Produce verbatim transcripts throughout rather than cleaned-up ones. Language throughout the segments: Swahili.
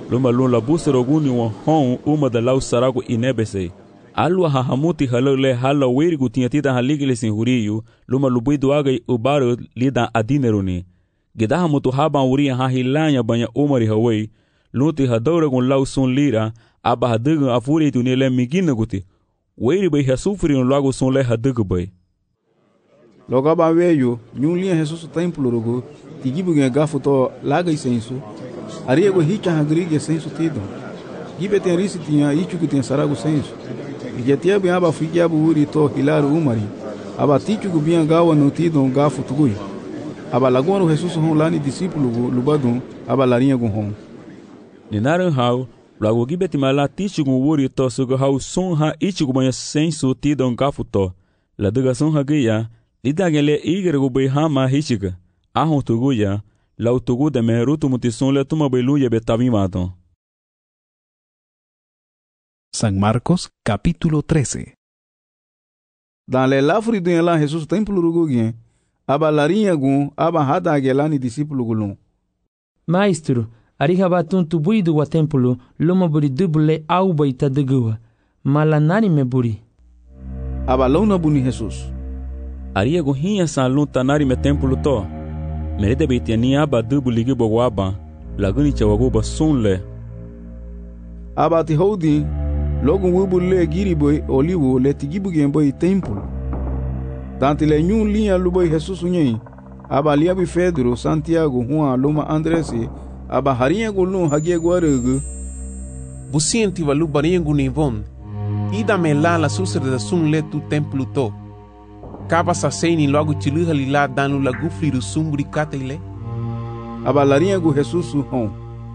luma lun la buseroguni wa hon uma da lau saragu inebese. Alua hahamuti halole hala werigu tiatita haligile sin huriyu, luma lubuidu agai ubaru lida adineruni. Gedaha mutu haban uria hahilanya banya umari hawai, lunti hadoregun lau sun lira, aba hadigun afuri tunile migina guti. Weri bai hasufri un lago sun le hadigu bai. Logo ba veio, nyulia Jesus templo rugo, tigibu nge gafu to laga isensu. Ariego hicha hagrige sensu tido. Gibe tem risi tinha ichu que tem sarago sensu. Igetia bem aba figi abu uri to hilaru umari. Aba tichu gu bem gawa no tido um gafu tugui. Aba lagoa no Jesus hon lani discípulo gu lubadun, aba larinha gu hon. Ninaran hau, lago gibe timala tichu gu uri to sugu hau sun ha ichu gu banha sensu tido um gafu to. La duga sun hagia, lidagele igre gu bai hama hichiga. Ahon tuguya, lau tugu de merutu mutison le tuma bailuya betavimato. San Marcos capítulo trece. Dans le lafri de la Jesus templo rugugien, aba larinha gun, aba hada agelani discípulo gulun. Maestro, ariha batun tubuidu wa templo, loma buri dubule au baita degua, malanari me buri. Aba launa buni Jesus. Aria gun hinha sa lun tanari me templo to. Merede beitiani aba dubu ligi bogwaba, laguni chawaguba sunle. Aba ti houdi, logo wubu le giri boy olivo le tigibu gemboy templo. Tanti le nyun linha luboy Jesus unyen, aba liabi Pedro, Santiago, Juan, Luma Andresi, aba harinha gulun hagie guaregu. Busienti valu barinha gunivon, ida me la la susre da sun le tu templo to. Kaba saseni logo tiluha lila danu la gufri do sumbri katele. Aba larinha gu Jesus hon.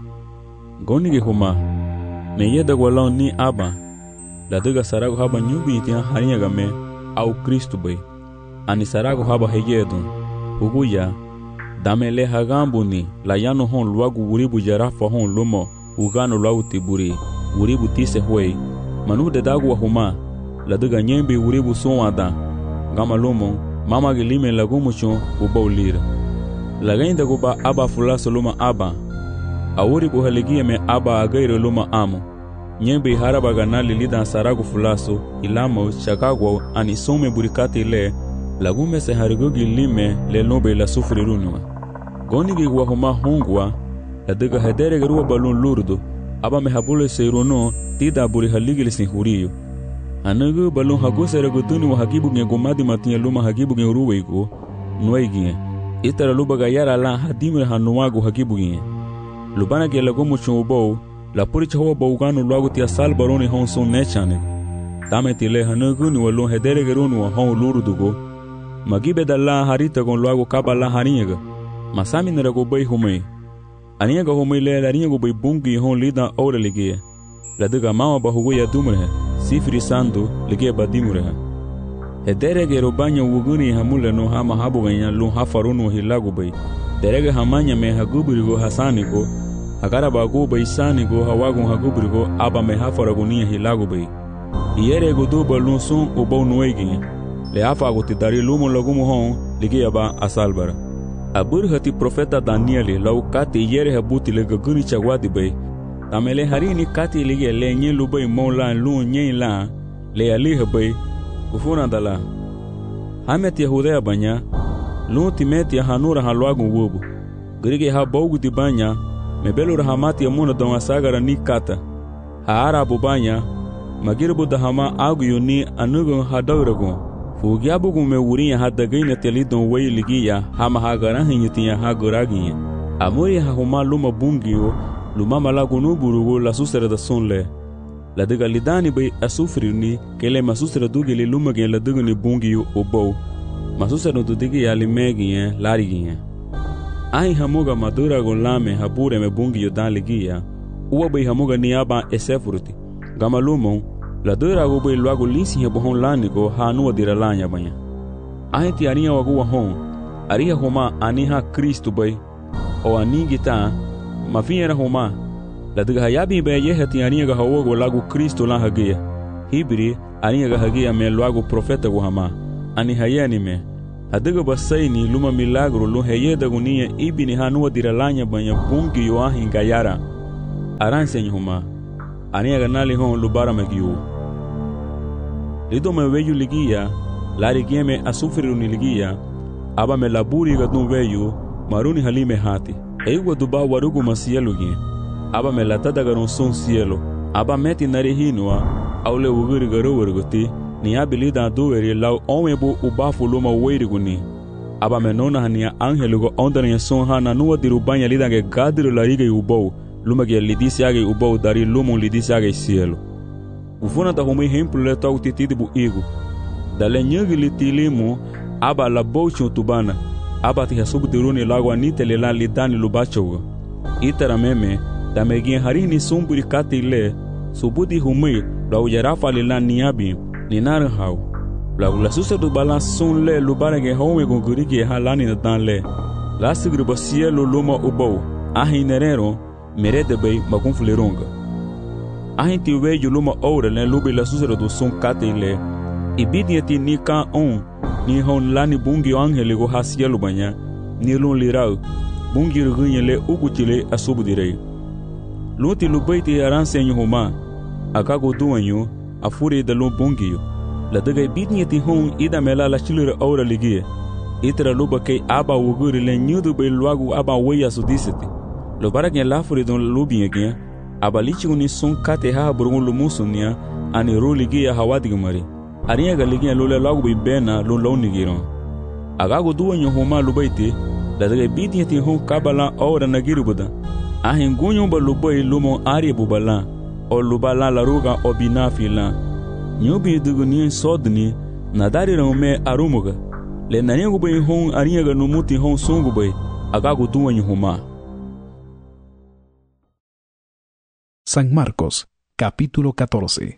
Gonige huma, me yeda gwalon ni aba, la duga sarago haba nyubi itian harinha game, au Cristo bai. Ani sarago haba heyedun, huguya, dame le hagambu ni, la yano hon luagu uribu jarafa hon lumo, ugano luagu tiburi, uribu tise huei, manu de dagu wa huma, la duga nyembi uribu sonwada, gama lumo, mama gilime lagumuchon ubau lira. Lagainda guba aba fulaso luma aba, awuri buhaligie me aba agaire luma amo. Nyembe haraba ganali lida saragu fulaso, ilamo, chakagwa, anisome burikati le, lagume se harigogi lime le lobe la sufri runwa. Gonigi wahuma hongwa, la diga hedere garua balun lurdo, aba me habule se runo, tida buri haligi le sinhuriyo. Anagu balun hagu se regutuni wa hagibu nge gomadi matinye luma hagibu nge uruweigo, nuaigie. Itara luba gayara la hadimre hanuwagu hagibu nge. Lubana ge lagumu chunubou, la puricha huwa bauganu luagu tia sal baroni hon son nechane. Tame tile hanagu ni walun hedere garunu wa hon lurdugo, magibe da la harita gon luagu kaba la harinyaga. Masami nerago bai humei. Aniyaga humei le larinyago bai bungi hon lida ora ligia. La diga mama bahugo ya dumrehe, sifri sandu ligia badimurehe. Hedere ge robanya wuguni hamule no hama habu ganya lun hafarunu hilagu bai. Derege hamanya me hagubirigo hasanigo, hagara bagu bai sanigo hawagun hagubirigo aba me hafaragunia hilagu bai. Iyere guduba lun sun ubau nuegi. Le afa guti dari lumo lagumu hon ligia ba asalbara. Abur hati profeta Danieli lau kati yere habuti le gaguni chagwadi bai. Tamele harini kati ligia le nye lubai maulan lun nye la le aliha bai kufuna dala. Hamet Yahudea banya lun timeti ya hanura halwagun wubu. Grige ha baugu di banya mebelu rahamati ya muna don asagara ni kata. Ha arabu banya magirbu dahama agu yuni anugun hadawragun. Fugiabugu me wurinha hadagaina telidon wei ligia hama hagarahin yutinya haguraginya. Amuri hahuma luma bungio luma malagunu burugo la susera da sonle. La diga lidani bai asufri ni kele masusera dugili luma gen la duguni bungio obou. Masusera dudigi ya limeginya lariginya. Ai hamuga madura golame habure me bungio dan ligia. Uwa bai hamuga niaba esefruti. Gama lumon la dura go bai luago linsi hebo hon lanigo hanua diralanya banya. Ahenti aria wago wa hon, aria homa aniha Kristo bai, o anigita, mafiera homa, la diga hayabi bai yehati aria ga hawogo lago Kristo la hagia. Hibri aria ga hagia me luago profeta go hama, ani hayani me. Hadiga basaini luma milagro lu heyeda gunia ibini hanua diralanya banya bungi yoahin gayara. aransenyo huma ani aganali hon lubara megiu lido me veyu ligia lari gieme asufriru ni ligia aba me laburi gadun veyu maruni halime hati eiwa duba warugu masielu gi aba me latada garon son cielo aba meti nari hinua aule uguri garo warguti ni abilida duweri lau onwebu ubafu luma weiriguni aba me nona hania angelugo ondania son hana nuwa dirubanya lidange gadiru larige ubou lumage lidisiage ubou dari lumon lidisiage cielo ufuna ta humi hemplo le tau titidi bu igu dale nyagi litilimu aba la bouchu tubana aba ti hasubu diruni lago anite le la lidani lubachogo itara meme da megin harini sumburi katile subudi humi la ujarafa le la niabi ni narhau la la susa du balançon le lubarage home gongurigi halani na dan le la sigri basielo luma ubou ahinerero merede bay magunfuleronga ahinti weju luma ora le lubi la susa du son katile ibidiati ni ka on ni hon lani bungi angele go hasielo banya ni lon lirau bungi rugunye le ugutile asubudire luti lubaiti aransenyo homa akago duanyo afure de lo bungi la daga bidniati hon ida mela la chilure ora ligie itra luba ke aba wuguri le nyudu be luagu aba weya sudisiti lo barage la fure don lubi again aba lichi uni son kate ha burgun lumusunia ani ro ligie hawadi mari ariya ga ligie lo le luagu be bena lo lo nigiro agago duanyo homa lubaiti la daga bidniati hon kabala ora nagirubuda ahin gunyo ba lubai lumo ari bubala o lubala la ruga obinafila nyubi duguni sodni nadari rome arumuga le nanyangu bay hon ariyaga numuti hon songu bay agago duanyo homa. San Marcos, capítulo catorce.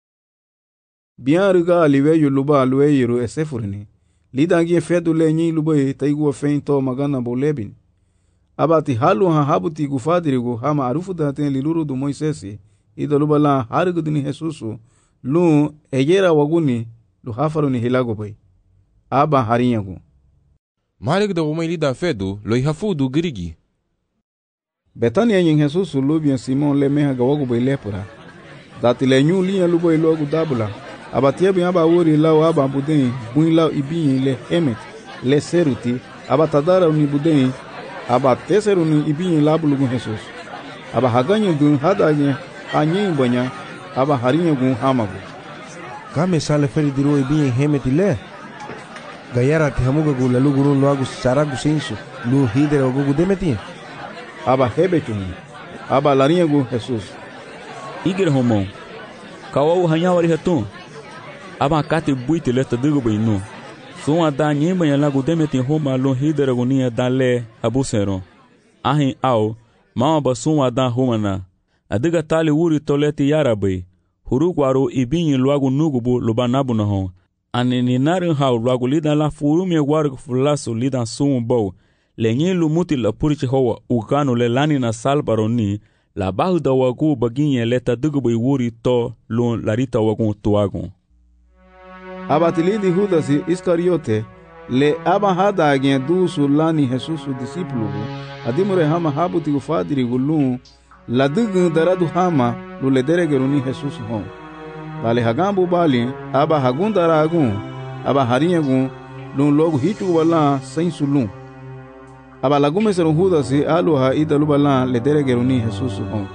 Bien ruga liveyo luba lueiro esefurni lidangi fedu le nyi lubai taigu feinto magana bolebin abati halu ha habuti gufadirigo hama arufu daten liluru du Moisesi ida lubala harigudini Jesusu lu ejera waguni lu hafaruni hilago bay aba harinyagu malig da umay da fedu lo ihafudu girigi Betania nyin Jesusu lubian Simon le meha gawago bay lepura dati le nyu liya lu bay logu dabula abatie bi aba wori law aba budin buin law ibin le emet le seruti aba tadara uni budin aba teseru ni ibin labulugun Jesus aba haganye dun hadanye anye banya aba harinya gun hamagu kame sale feri diro ibin hemetile gayara ti hamuga gu lalu gurun loagu saragu sensu lu hidere ogu demeti aba hebechun aba larinya gun Jesus igre homon kawo hanyawari hatun aba kate buite leta dugo binu son ada nyimba ya lagu demeti homa lo hidere gunia dale abusero ahin au mama basun ada homana adiga tali wuri toleti yarabe hurukwaro ibinyi luagu nugubu lubanabu na hon anini narin hau luagu lidan la furumye waru fulaso lidan sumu bau lenye lumuti la puriche hoa ukano le lani na salbaroni la bahu da wagu baginye leta dugubu wuri to lon larita wagun tuagun abatilidi Judasi Iscariote le aba hada agen du sulani Jesusu discípulo adimure hama habuti gufadiri gulun la dugun daradu hama lu le deregeruni Jesusu hon dale hagambu bali aba hagun daragun aba harinyagun lun logu hichu wala sain sulun aba lagume seron Judasi aluha idalu bala le deregeruni Jesusu hon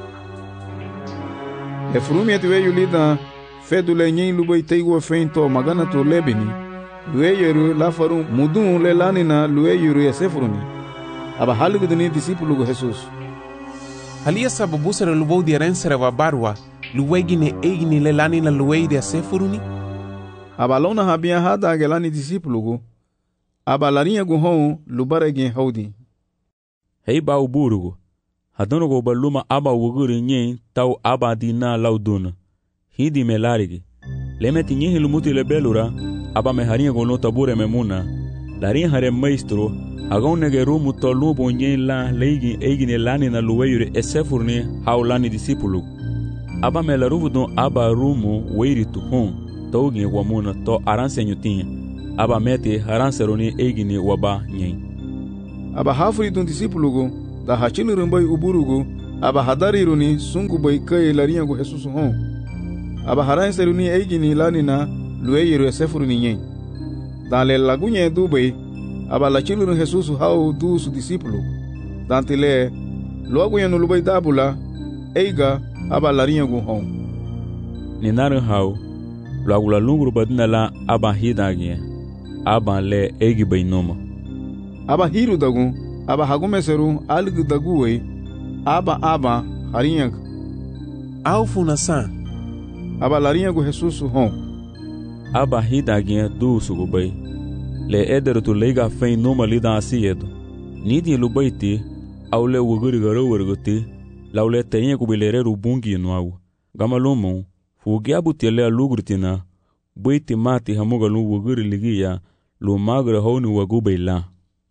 le frumieti veyu lida fedule nyin lubai taigo feinto magana to lebini lueyeru lafaru mudun le lanina lueyeru esefruni aba halugudini discípulo go Jesus halia sababu sera lubou di rensera wa barwa luegine eigini le lanina luei de esefruni aba lona habia hada gelani discípulo go aba larinha go hon lubarege haudi hei ba uburugo hadono go baluma aba wuguri nyin tau aba dina lauduna hidi melarigi lemeti nyihi lumuti le belura aba me harinha go no tabure memuna larin hare maestro agon nege rumu to lubo nyin la leigi eigine lani na luweyure esefurni haulani discípulo aba me laruvudon aba rumu weiri tuhon togi wamuna to aransenyo tinha aba mete haranseroni eigine waba nyin aba hafuri dun discípulo go da hachinu rumbai uburugo aba hadariruni sungu bai kai larinha go Jesus hon. Aba haran seruni eigini lanina lueiro esefuruni nyen. Dale lagunye du bai aba lachilunu Jesus hau du su discípulo. Dantile logo no lubai dabula eiga aba larinha go hon. Ninaran hau logo la lungru badina la aba hidagia. Aba le eigi bai noma. Aba hiru dagun aba hagumeseru algu daguwe aba aba harinha au funasan aba larinha go Jesus hon. Aba hidagia du su bai le eder tu leiga fein noma lida asiedo. Nidi lubaiti au le wuguri garo werguti laule tenye kubilere rubungi nuau. Gama lomo fugiabu tele alugurtina baiti mati hamuga lu wuguri ligia lu magre honi wagubeila.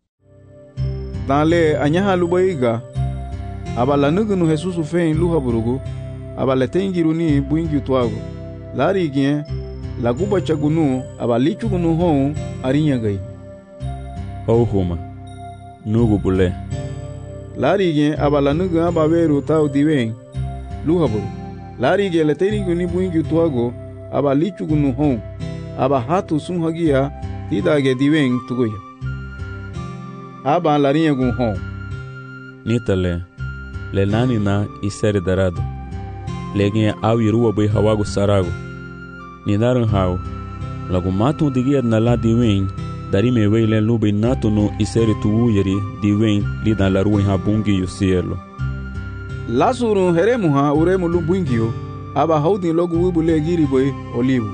Dale anyaha lubaiga aba lanugunu Jesus fein luha burugu aba letengiruni buingi tuago. Lari gien laguba chagunu aba lichugunu hon arinha gai. Hau homa nugu bule. Lari gien aba lanugu aba veru tau diwen luha buru. Lari gien letengiruni buingi tuago aba lichugunu hon aba hatu sunhagia tidage diwen tugoya. Aba larinha gun hon. Nitale le nani na isere darado. Legin au irua bai hawago sarago. Ninaran hau lagu matu digia na la diwen dari me wei lube nato no isere tu yeri diwen lida la ruin habungi yu cielo. Lasuru heremu ha uremu lumbungio aba haudin logu wibu le giri bai olivo.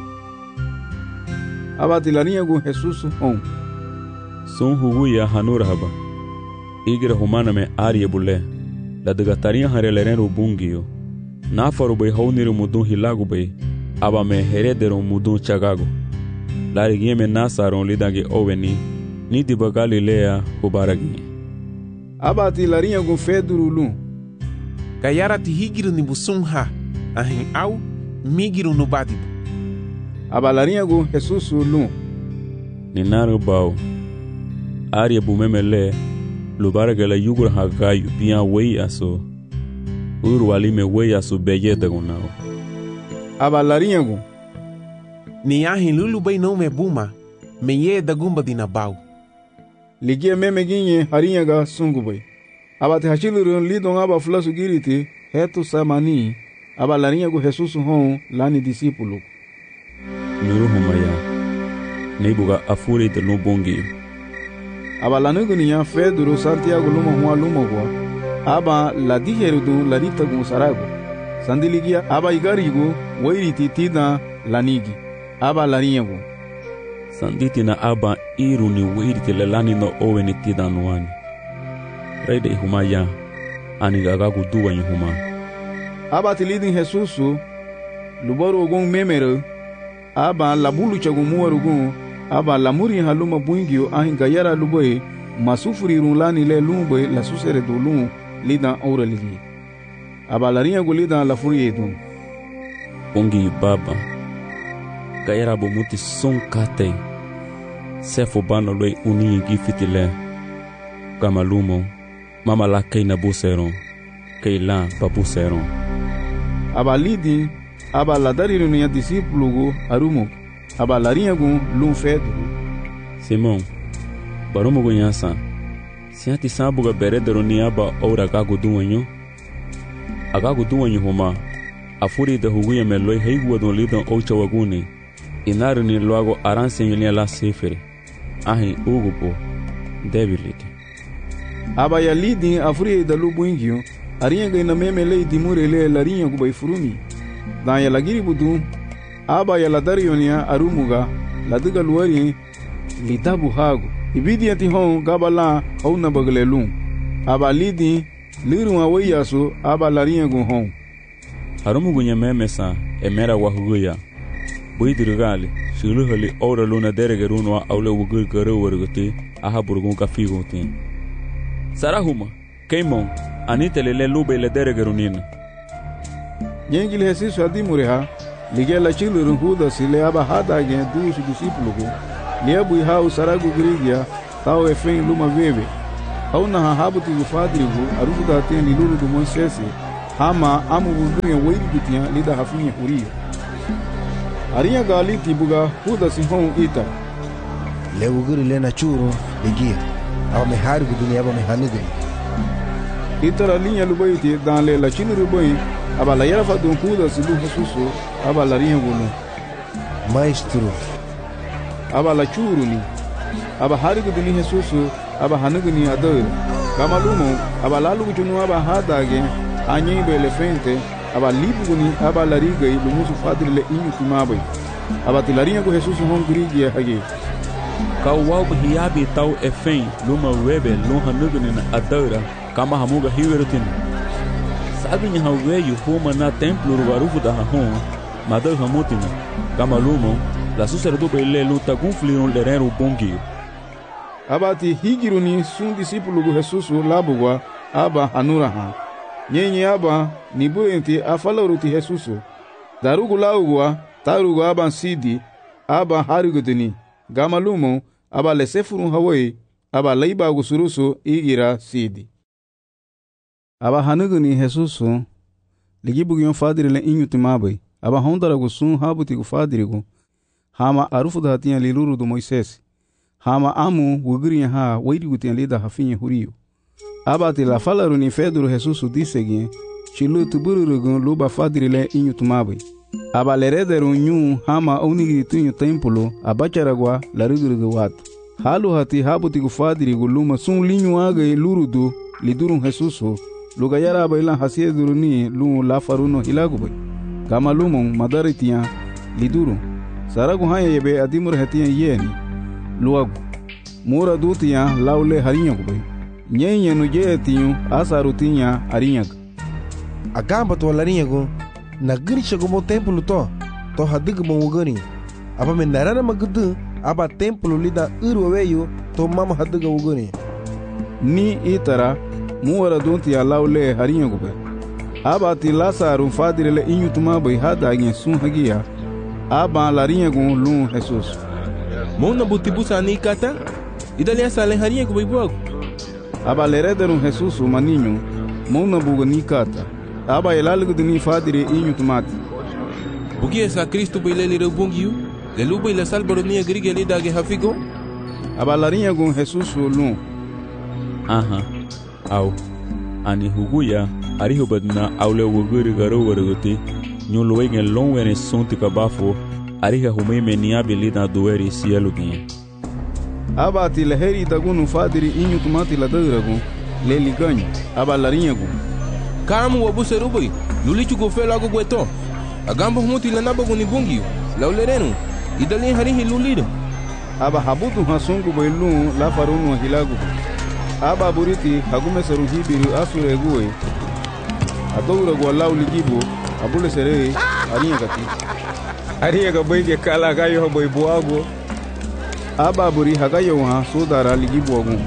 Aba tilarinha gun Jesus hon. Son huguya hanura haba. Igira humana me aria bule. La degataria hareleren rubungio. Nafaru bai hauniru mudun hilagu bai. Aba me heredero mudun chagago. Lari gieme nasaron lidagi oveni. Nidi bagali lea hubaragi. Aba tilarinha gun feduru lum. Gayara ti higiru ni busum ha. Ahin au migiru no badibu. Aba larinha gun Jesus lum. Ninaru bau. Aria bumemele lubaragala yugur hagayu biya wei aso uru alime wei aso beyeta gunao. Aba larinha gun ni ahin lulu bai não me buma me ye da gumba dinabau. Ligia meme ginye harinha ga sungu bai. Aba te hachilurun lidon aba flasu giriti hetu samani aba larinha gun Jesus hon lani discípulo. Nuru humaya neibuga afuri de lubongi. Aba lanugu niya Pedro Santiago luma hua luma hua aba la diherudu la rita gun sarago sandiligia aba igarigu wairiti tina lanigi aba larinha gun sanditi na aba iru ni wairiti le lani no oweni tina nuani reide ihumaya anigagagu duwa huma. Aba tilidin Jesusu lubaru gun memero aba labulu chagun muwaru gun aba lamuri haluma buingio ahin gayara luboy masufuri rulani le lumboy la susere do lum lida ora ligi aba larinha golida la furi edum ongi baba gayara bo muti son kate sefo bano loy uni gifitile kama lumo mama la kaina buseron kaila babuseron aba lidi aba la dariru nya discípulo go arumo aba larinha gun lum fedo. Simon barumo gunhasa se ati sabuga beredero ni aba ora gago duanho agago duanho homa afuri de huguya meloi heigo do lidon ocha waguni inaru ni logo aransenyelia la sefere ahi ugupo debility aba ya lidi afuri de lubuingio arinha gaina memele dimurele larinha go bai furumi dan ya lagiri budu aba ya ladarionia arumuga ladiga luari litabu hago ibidi ati hon gabala hauna baglelum aba lidi liru awayaso aba larinha gun hon arumugu nyamemesa emera wahuguya buidirgali shuluhali ora luna deregerunwa awle wugur garo warguti aha burgun kafigotin sarahuma keimon anitelele lube le deregerunina Yengil Jesus adimureha ligela chilurun huda sile aba hada gen dusu discípulo lebu hau saragu grigia tau efen luma veve hauna habuti gufadrigo aruda ten lulu do Moisés hama amu wuguya weiri gutia lida hafinya huriyo. Ariya gali tibuga huda sihon ita. Le wuguri le na churu ligia. Aba me hari guduni aba me haniguni. Itara linha lubaiti dan le la chinu rubai aba la yarafa don huda silu hasusu aba la riya gulu. Maestro. Aba la churu ni. Aba hari guduni hasusu aba haniguni ador. Kamalumo aba lalu gujunu aba hadage anyi be elefante aba libuguni aba la riga e lumusu fadri le inyu tumabai. Aba tilarinha go Jesus hongri ya hage. Kawau hiabi tau efen luma webe lonha nuguni na adora kama hamuga hiwerutin. Sabe nya haweyu homa na templo rugarufu da hahon madau hamutina kama lumo la susera do bele luta conflion lerero bongio. Abati higiruni sun discípulo do Jesus labugwa aba hanura ha. Nyenye aba nibuenti afalaruti Jesus. Darugu laugwa tarugu aba sidi aba harigudini. Gamalumo aba lesefurun hawai aba laiba gusurusu igira sidi. Aba hanuguni Jesus ligibugion fadiri le inyutimabai. Aba hondara gusun habuti gu fadirigu. Hama arufu da hatinha liluru do Moisés. Hama amu wugriya ha wairi gutian lida hafinha huriyo. Abati la falaru ni Pedro Jesus disegin chilu tubururugun luba fadiri le inyutumabai. Aba lerederu nyu hama onigiri tunyu templo abacharagwa larigurugu watu. Halu hati habuti gu fadiri gu luma sun linyu agai lurudu lidurun Jesus lugayara aba ilan hasieduru ni lu la faruno hilagubai. Kama lumon madaritiya lidurun saragu hanya yebe adimur hatiya yeni luagu mura dutiya laule harinyagu bai. Nyenye no jetinho asarutinya arinyaga. Agamba to larinyagu na gani chegou mo templo to to hadig mo wugani. Aba me narana magudu aba templo lida uru weyo to mama hadiga wugani. Ni itara mura dutiya laule harinyagu bai. Aba ti lasaru fadirele inyutuma bai hadagin sun hagia. Aba larinyagu lun Jesus. Mona butibusa ni kata idalia sale harinyagu bai buago. Aba lerederun Jesus maninho mona buga ni kata. Aba elalgu dini fadire inyu tomate. Bugia sa Cristo bailele re bongiu. Le luba ila salbaro ni agrige le dage hafigo. Aba larinha gun Jesus lun. Aha. Au. Ani huguya ari hubadna aule wuguri garo warguti. Nyolo wegen long wene sonti kabafo. Ari ha humei menia belida doeri cielo guinha. Aba ti leheri dagunu fadiri inyu tomati la dairagu le liganho aba larinhagu. Kamu wabu serubai lulichu go felo ago gueto. Agamba humuti la nabagu ni bungiu la ulerenu idalin harihi lulido. Aba habutu hasungu bailun la farunu hilagu. Aba buriti hagume seru hibiru asuregue. Adouragu la uligibo abule sere arinyagati. Ariyaga baige kala gayo boy buago. Aba buri hagayo ha sodara ligi bogun.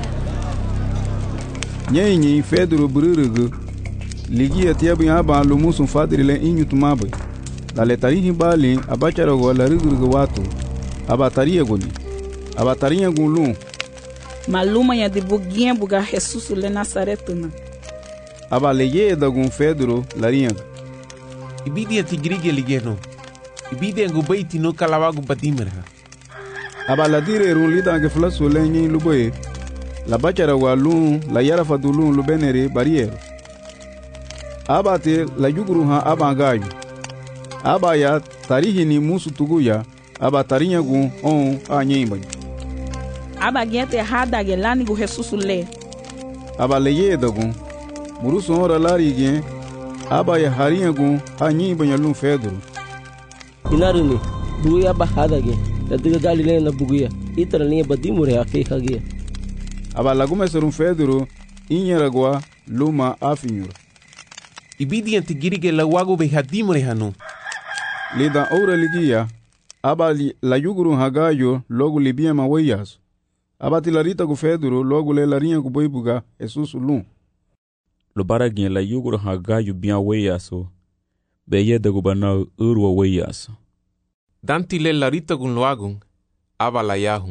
Nyenyi Pedro bururugu ligi atiabu aba lumusun fadirile inyutumabai. La letarihi bali abacharago la rugurugu watu. Aba tariyagoni. Aba tariyagulu. Maluma ya de buguinha buga Jesus le Nazaretuna. Aba leye dagun Pedro larinhaga. Ibidi atigrige ligeno. Ibidi angubaiti no kalawagu badimerha. Aba la dire run lida ke flaso lenyi luboye. La bachara walun la yara fadulun lubenere barriere. Aba te la yuguru ha aba gayu. Aba ya tarihi ni musu tuguya aba tarinha gun on anyemba. Aba gente hada gelani gu Jesus le. Aba leye dagun murusu ora lari gen aba ya harinha gun anyemba nyalun Pedro. Inaruni buya ba hada gen la diga galile na buguya itara linha badimure ake hagia. Aba lagume serum Pedro inyaragwa luma afinyura. Ibidi antigirige la wago be hadimure hanu. Lida ora ligia aba li, la yuguru hagayo logo libia mawayas. Aba tilarita gu Pedro logo le larinha gu boibuga Jesus lun. Lo baragin la yuguru hagayo bien wayaso. Beye de gubana urwa wayaso. Danti le larita gun loagun aba la yahun.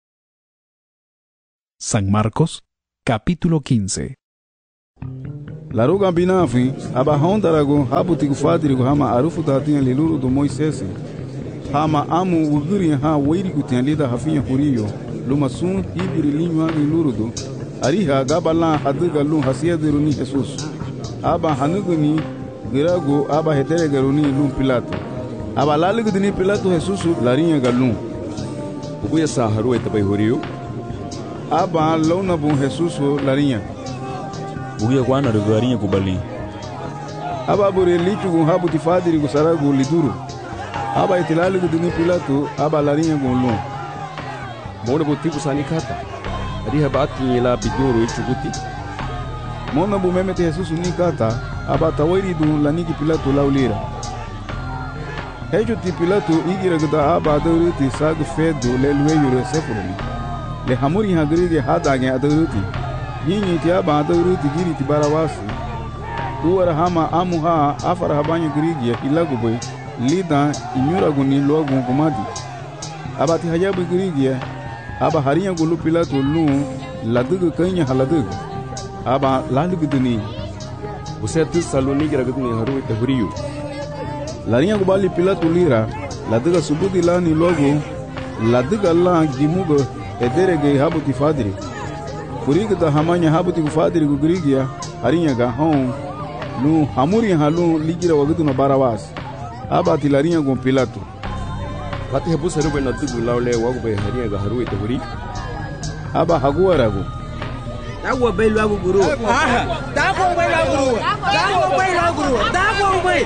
San Marcos, capítulo quince. Laruga binafi aba hondarago habuti kufadirigo hama arufu tatinha liluru do Moisés hama amu uguri ha wairi kutinha lida hafinha huriyo luma sun hibiri linywa liluru do ariha gabala hadiga lum hasiadiru ni Jesus aba hanuguni girago aba hetere garuni lum Pilato aba laligudini Pilato Jesus larinha galum ubuya sa haru etabai huriyo aba launa bun Jesus larinha ugia kwana rugarinha kubali aba bore lichu habu tifadiri gusaragu liduru aba itilali gudini Pilato aba larinha gonlu mona botibu sanikata ariha bati la biduru ichuguti mona bu memete Jesus nikata aba tawairi du laniki Pilato laulira hejo ti Pilato igira gada aba dawriti sagu fedu lelweyo sefuruni le hamuri hagrige hadage adawriti yinyi ti aba adawriti giri ti barawasi uwara hama amuha afara habanya grigia ilaguboy lida inyura guni logu gumadi aba ti hajabu grigia aba hariya gulu Pilato lu ladugu kanya haladugu aba laluguduni usetu saluni giraguduni haru ite huriyu lariya gubali Pilato lira laduga subudi lani logu laduga la gimugo ederege habu tifadiri kuriga da hamanya habu tifadiri gugrigia hariya ga hon lu hamuri halu ligira waguduna barawas aba tilariya gon Pilato Pati habu saruba na tugu laule wagu bay hariya ga haru ite huri aba haguwa ragu Dago bay lagu guru aha dago bay lagu guru dago bay lagu guru dago bay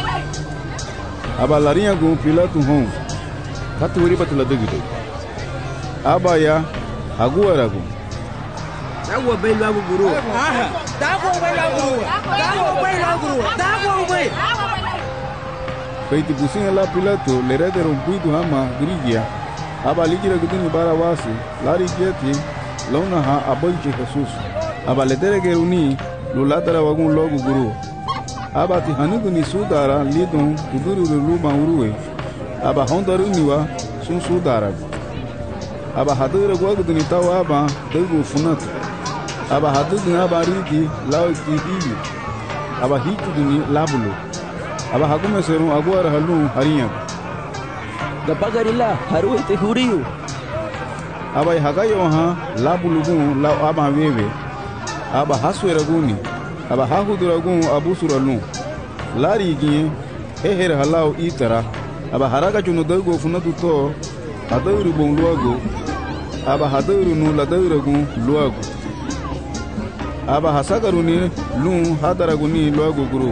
aba lariya gon Pilato hon pati huri batula dugu aba ya haguwa ragu dago bay lagu guru aha dago bay lagu guru dago bay lagu guru dago bay Feiti businha la Pilato lereder un puidu hama grigia aba ligira gudini barawasi lari gieti launa ha aboiche Jesus aba ledere geruni lulatara wagun logu guru aba ti hanuguni sudara lidon tuduru luma uruwe aba hondaru niwa sun sudara aba hadura gwagudini tawa aba degu funat aba hadudini aba rigi lauti ibi aba hituduni labulu aba hakume seru agwara halu hariya gabagarila haru ite huriyu aba hagayo ha labulugun la aba wewe aba haswera guni aba hahudura gun abusuralu lari giye heher halau itara aba haraga chunu dago funatu to adawru bon luago aba hadawru nu la dawru gun luago aba hasagaruni lu hadaraguni luago guru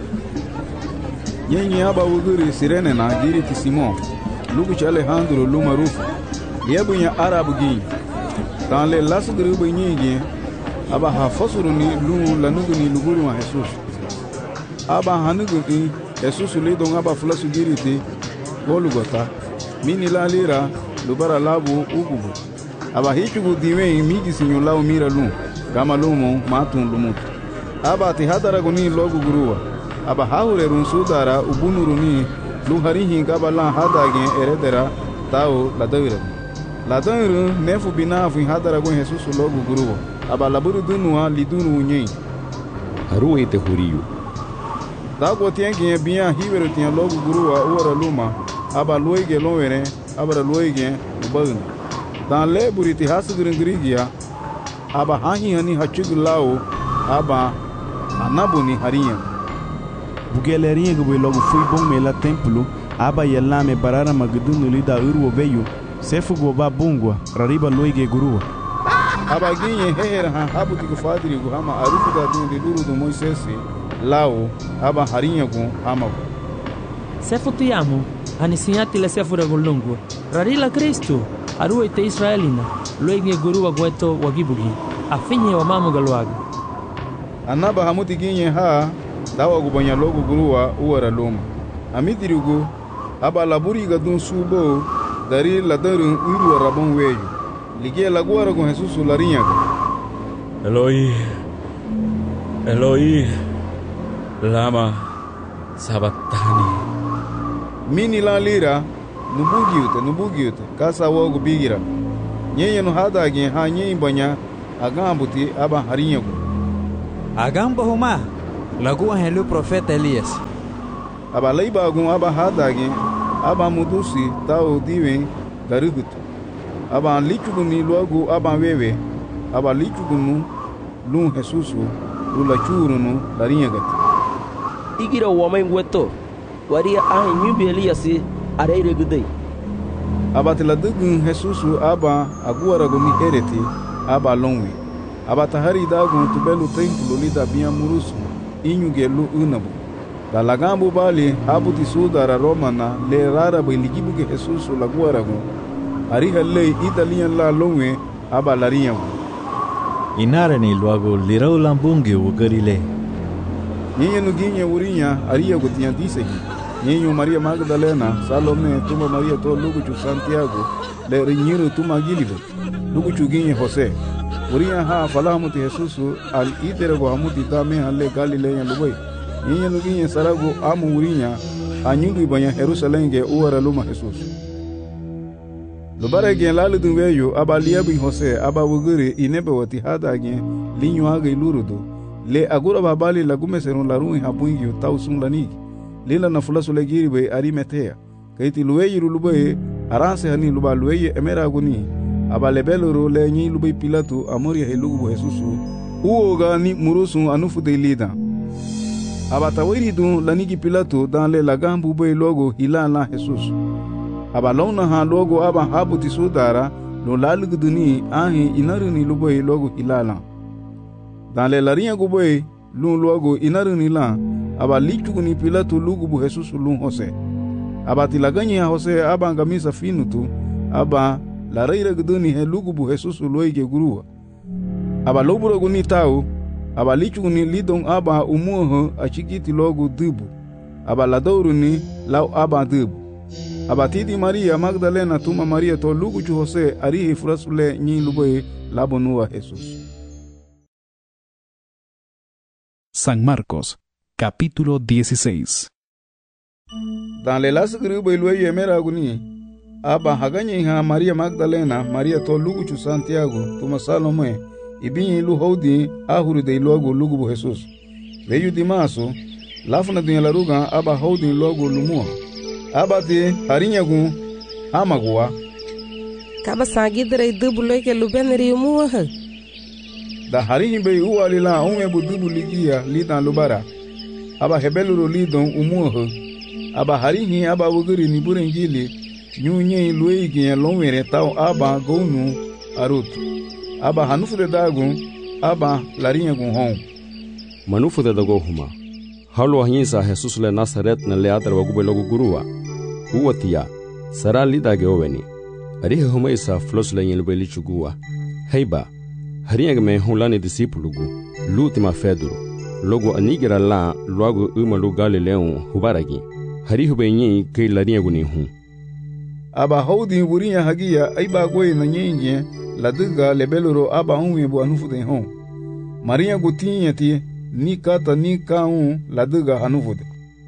yenye aba wuguri sirene na giri ti Simon lugu ci Alejandro lu marufu yebu nya arabu gi dans les lasgru bu nyigi aba ha fosuru ni lu lanugu ni luguru wa Jesus aba hanugu ni Jesus le don aba fulasu giri ti golugota mini la lira lubara labu ugubu aba hichugu diwe migi sinyo lawo mira lu kama lumo matun lumut aba ti hadaragu ni logu guruwa aba haure run sudara ubunuruni luhari hinga bala hadage eredera tao ladawira ladawira nefu binafu hadara gon Jesus logu guruwo aba laburu dunwa lidunu nyi haru ite huriyu dago tiengi biya hiwero tien logu guruwa uwara luma aba loige lowere aba loige ubun dan le buriti hasugrin grigia aba hahi hani hachugulao aba anabuni hariya bugelerinha que logo fui bom mela templo aba yella me barara magdunu lida urwo veio sefu goba bungwa rariba loige gurua aba ginye heher ha habu tiku fadiri go hama arufu da dun de duru do Moisés lao aba harinha go hama sefu ti amo anisiati le sefu da golongo rarila Kristo aru ite Israelina loige gurua gweto wagibugi afinye wa mamu galwaga anaba hamuti ginye ha dawa gubanya logo guruwa uwara loma amidirigo aba laburi ga dun subo dari ladarun uru rabon weyo lige laguara go Jesus larinya Eloi Eloi lama sabatani mini la lira nubugiute nubugiute kasa wogo bigira nyenye no hadage ha nyenye banya agambuti aba harinya go Agamba huma lagu helu profeta Elias. Aba leibagun aba hadage aba mudusi tao diwen garugutu. Aba lichuguni luagu aba wewe aba lichugunu lun Jesusu lula churunu larinhagati. Igira wamai weto waria ahi nyubi Elias areire gudei. Aba tiladugun Jesusu aba aguaraguni hereti aba lonwe. Aba tahari dagun tubelu templo lida bia murusu inyugelu unabu. Da lagambu bali abu tisudara romana le rara biligibu ke Jesusu laguaragun. Ariha lei italian la lonwe aba larinhagu. Inarani luago lirau lambungi ugarile. Nyenye nuginye urinya aria gotian disegi. Nyenye Maria Magdalena, Salome, tuma Maria to luguchu Santiago, le rinyiru tuma gilibu. Luguchu ginye Jose. Urinya ha falahamuti Jesusu al iterego hamuti tame halle Galileya lubai. Nyenye nuginye sarago amu urinya anyugi banya Jerusalenge uara luma Jesusu. Lubare gen lalu dunweyo aba liabi Jose aba wuguri inebe wati hada gen linyo aga ilurudu. Le agura babali lagume serun larun hapungi tau sun laniki. Lila na fulasu legiri be Arimatea. Kaiti luweyi lulubaye aranse hani luba luweyi emera aguni. Aba lebeloro le nyi lubai Pilatu amori helugu Jesusu. Uoga ni murusu anufu de lida. Aba tawiri dun laniki Pilatu dan le lagambu be logo hilala Jesusu. Aba launa ha logo aba habu tisudara lo lalugu duni ahi inaruni lubai logo hilala. Dan le larinha guboy lun logo inaruni la aba lichuguni Pilatu lugubu Jesusu lun Jose. Aba tilaganya Jose aba ngamisa finutu aba la reira guduni he lugubu Jesusu loige gurua. Aba loburo guni tau aba lichuguni lidon aba umuho achikiti logo dubu. Aba la douruni lau aba dubu. Aba tidi Maria Magdalena tuma Maria to luguchu Jose arihi furasule nyi luboy labonua Jesus. San Marcos, capítulo dieciséis. Dan le las gribo ilwe yemera aguni aba haganye ha Maria Magdalena Maria to luguchu Santiago tuma Salome ibinyi lu hodi ahuru de logo lugubu Jesus. Veyu dimaso lafuna dunya laruga aba hodi logo lumua. Aba te harinyagu hamagua. Kaba sagidre dubulo ke lubenri umuwa. Da harinyi be uwalila ume budubu ligia lidan lubara. Aba hebeluro lidon umuwa. Aba harinyi aba wuguri nibure njili nyunye luigi ya lomwere tau aba gonu arutu. Aba hanufu de dagu aba larinyagu hon. Manufu de dago huma. Halu ahinsa Jesus le Nazaret na le adra wagube logo gurua. Uwatia sara lidage oweni. Arihe huma isa flos le nyen beli chugua. Heiba haringa me hulani disipulugu lutima feduru. Logo anigira la logo uma lu Galileu hubaragi. Harihu benyi ke laringa guni hu. Aba hodi wurinya hagia aiba goe na nyenye laduga lebeloro aba unwe bu anufu de hon. Maria gutinyati ni kata ni kaun laduga hanufude.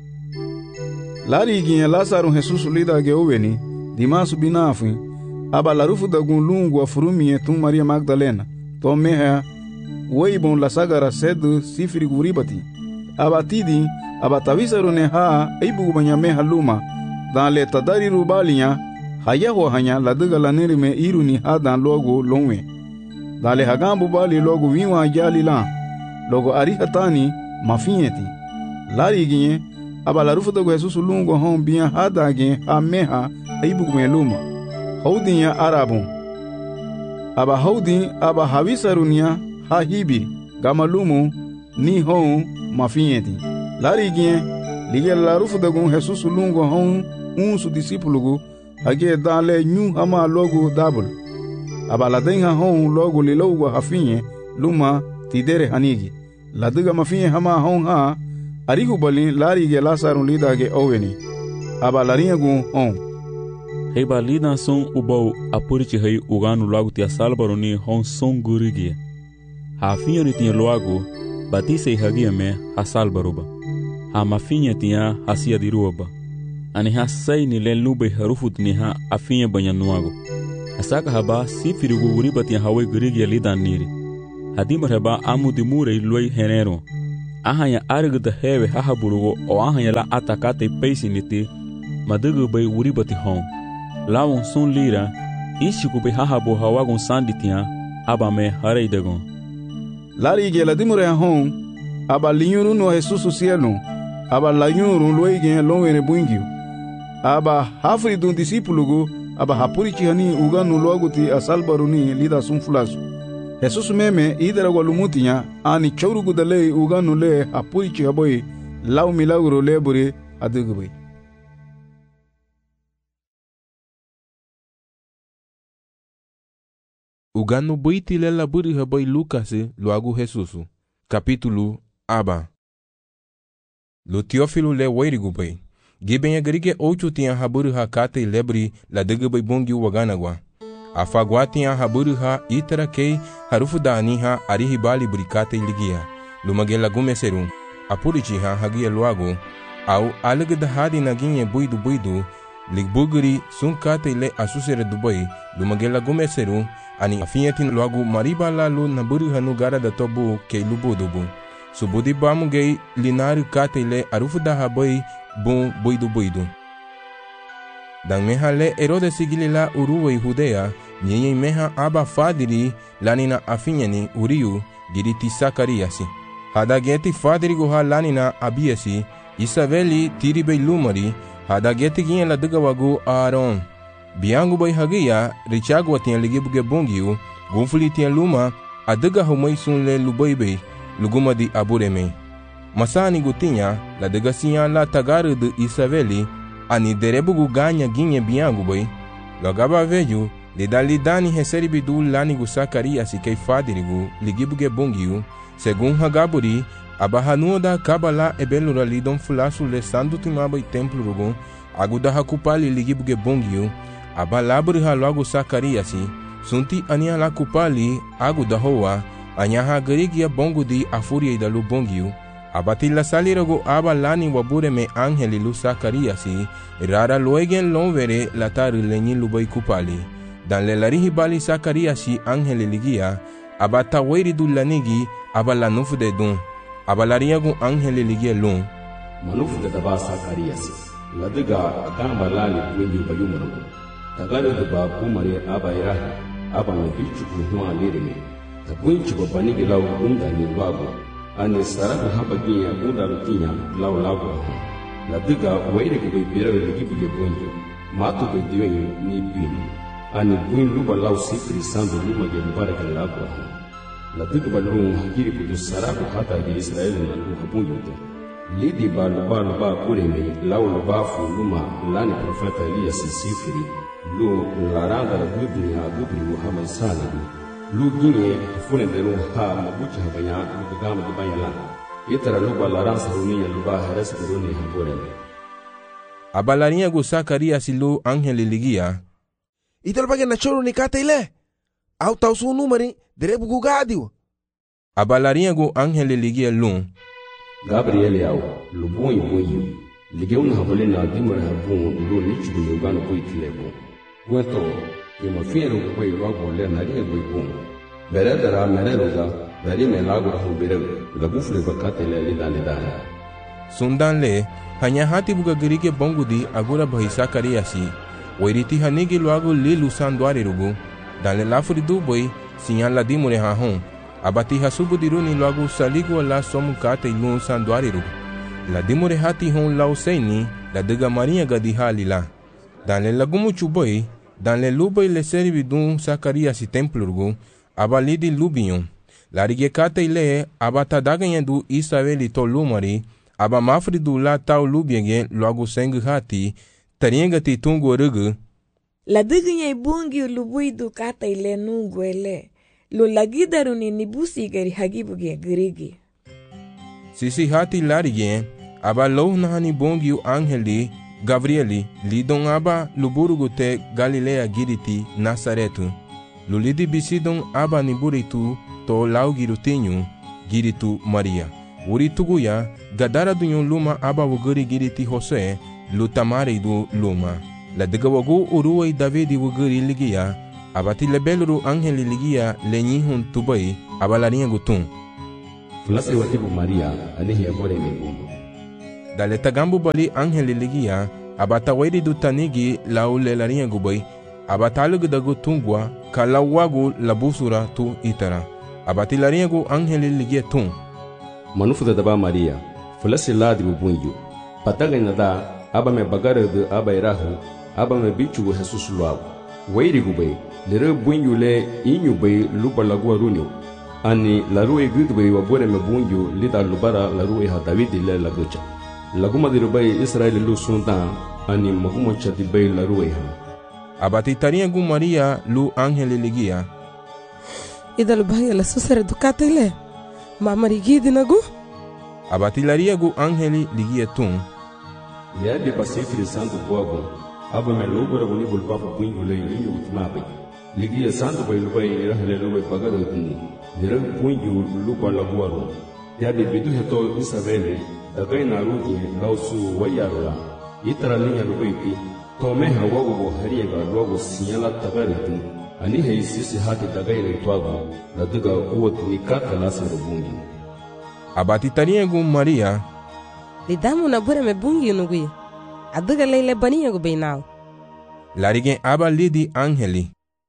Lari ginye Lazaro Jesus lida ge oweni dimasu binafu aba larufu da gun lungu afurumi tum Maria Magdalena to meha weibon la sagara sedu sifiri guribati aba tidi aba tawisaro ne ha eibu banyame haluma dan le tadari rubalinya hayaho hanya laduga laneri me iruni ha dan logo lonwe dan le hagambu bali logo wiwa jalila logo arihatani mafinyeti lari ginye aba larufu da Jesus lungo hon biya hadage ameha aibu kumeluma haudinya arabun aba haudin aba hawisarunia hahibi gamalumu ni hon mafinyeti lari ginye lige larufu da gun Jesus lungo hon unsu disipulugu hage dale nyu hama logo dabul aba ladenha hon logo lilogo hafinye luma tidere hanigi laduga mafinye hama hon ha arigu bali lari ge Lazaro lida ge oweni aba larinha gu on Heiba lida son ubau apurichi hei uganu lagu tia salbaro ni hon son gurigi ha finha ni tia loago batise hagia me ha salbaruba ha mafinha tia hasia diruba ani ha sai ni len lube harufut ni ha afinha banyanuago asaka haba sifiri gu uriba tia hawe gurigi lida niri hadimare ba amu di murei luei henero. Ahanya argda hewe hahaburugo o ahanya la atakate peisiniti madugu bai uribati hon. Lawon sun lira ishiku bai hahabu hawagon sanditia abame hareidagon. Lari ge la dimure hon aba linyuru no Jesus cielo aba lanyuru luei gen lonwere buingio. Aba hafri dun disipulugo aba hapurichi hani uganu loaguti asalbaruni lida sunfulasu. Jesus meme idara walumutinya ani chaurugu dale uganu le hapurichi haboy lau milagro lebure adugubay. Uganu buiti le laburi haboy Lucas loagu Jesusu. Capítulo aba. Lo Teófilo le wairigubay. Giben agrige ocho tinha haburu ha kate lebri la degubay bongi waganagwa. Afagwa tinha haburu ha itara kei harufu da aniha arihibali burikate ligia. Lumagela gumeserum. Apurichi ha hagia luago. Au alegda hadi naginye buidu buidu. Ligbuguri sun kate le asusere dubai. Lumagela gumeserum. Ani afinyetin luago mariba la lu naburu hanu gara da tobu kei lubudubu. Subudi bamu gei linaru kate le arufu da habai bom boido boido. Dan meha le Herode sigili la uruwe Judea, nyenye meha aba fadiri lanina afinyani uriu giriti Sakariasi. Hada geti fadiri goha lanina abiasi, Isabeli tiribe lumari, hada geti gien la dugawagu Aaron. Biangu bay hagia, richagu atian ligibuge bongiu, gunfuli tian luma, adaga humay sun le lubaibe, luguma di abureme. Masani gutinya la degasinya la tagaru de Isabeli ani derebugu ganya ginye biangu boy lagaba veju le dalidani heseri bidu lani gu Sakarias kei fadirigu ligibuge bongiu segun hagaburi abahanu da kabala ebelura lidon fulasu le sandu timaba templo rugu aguda hakupali ligibuge bongiu abalaburi halagu Sakarias sunti ania la kupali aguda hoa anyaha garigia bongu di afuria idalu bongiu abatila salirago aba lani wabure me angeli lu Sakariasi rara loegen lonvere latari lenyi lubai kupali dan le larihi bali Sakariasi angeli ligia abata weri du lanigi aba lanufu de dun aba lariago angeli ligia lun manufu de daba Sakariasi ladiga akamba lani wengi bayumaro tagare de ba kumare aba irahi aba ngabichu kuhwa lirime takunchi babanigi lau unda ni lwago ani sarabu haba ginya unda rutinya lau lagu la diga waire ke bai bira le gibi ke bonjo matu be diwe ni pini ani buin luba lau sifri sandu luba ge baraka lagu la diga balu hakiri ku sarabu hata ge Israel na lu habunjo te lidi ba luba luba kure me lau luba fu luma lani profeta Elias sifri lu laranda la dunya dubu hama sana lu gine fune de lu ha mabucha habanya lu gama de bayala itara lu balara saruniya lu ba haras buruni habore abalania go Sakarias lu angeli ligia ital bagen na choro ni kate ile au tau su numeri derebu gu gadio abalaria go angeli ligia lu Gabriel yao lu boy boy ligeu na habole na dimara habon lu ni chugo yogano boy tilebo weto yema fiero boy wago le na rie boy bon beredara mereroga dari melago rahu bere la bufle bakate le lidane dana sundan le hanya hati buga gerike bongudi agura bhai Sakariasi wairiti hanigi luago le lusandware rugu dale lafuri du boy sinyal la dimure ha hon abati hasubu diruni luago saligo la somu kate lu sandware rugu la dimure hati hon la usaini la dega maria gadi halila dale lagumu chuboy dale luboy le servi dun Sakariasi templo rugu abalidi lubion la rigekate ile abata daganyedu Isabeli to lumari aba mafri du la tau lubiege logo seng hati tariengati tungo rugu la diganye bungi lubui du kata ile nungwele lo lagidaruni nibusi gari hagibuge grigi sisi hati larige aba lo nahani bongi angeli Gabrieli lidon aba luburugu te Galilea giriti Nazaretu lulidi bisidon aba niburitu to lau girutinho giritu Maria urituguya gadara dunyo luma aba wuguri giriti Jose lutamari du luma la degawagu uruwai Davidi wuguri ligia abati lebeluru angeli ligia lenyihun tubai abalarinha gutun. Fulasi watibu Maria anihi abore mebumbu. Dale tagambu bali angeli ligia abata wairi du tanigi lau lelarinha gubai abatalugu dagu tungwa kalawagu labusura tu itara abati larinha gu angeli ligia tun. Manufu da daba Maria fulasi ladi bubunyu pataga nada aba me bagare de aba irahu aba me bichu Jesus luau wairi gubai lere bunyu le inyu bai lubalagu arunyo ani larue gudbai wabore me bunyu lida lubara larue ha David le lagucha laguma dirubai Israel lu sundan ani magumo chati bai larue ha abati tarinha gu Maria lu angeli ligia idalu bai la susare dukate le mama rigidi nagu abati laria gu angeli ligia tun. Ya de pasifri santo poago aba me lubara guni bulpafu bunyu le inyu utmabe ligia santo bai lubai irahele lubai pagaro tuni lere bunyu lupa laguaro ya de bidu heto Isabele dagai naruji lausu wayarula itara linya lubai pi tome hawago go hariega logo sinyala tagaritu ani hei sisi hati dagai le twago la duga uot ni kata lasa bunyu abati tarinha gu Maria lidamu na bure me bunyu nugui aduga leile baniya gu beinal larigen aba lidi angeli